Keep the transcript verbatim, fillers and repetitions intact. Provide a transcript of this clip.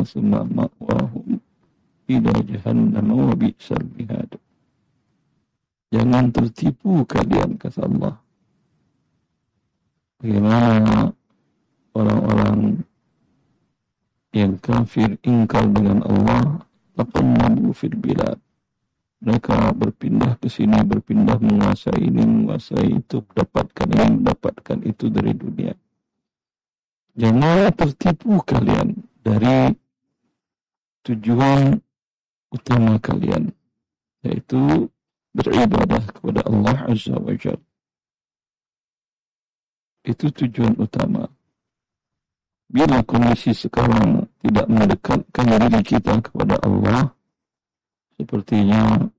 summa ma'wahum ila jahannam wa bi'sal mihad. Jangan tertipu kalian, kata Allah. Bagaimana orang-orang yang kafir ingkar dengan Allah, taqallabu fil bilad. Mereka berpindah ke sini, berpindah menguasai ini, menguasai itu, mendapatkan ini, mendapatkan itu dari dunia. Jangan tertipu kalian dari tujuan utama kalian, yaitu beribadah kepada Allah Azza wa Jalla. Itu tujuan utama. Bila kondisi sekarang tidak mendekatkan diri kita kepada Allah, sepertinya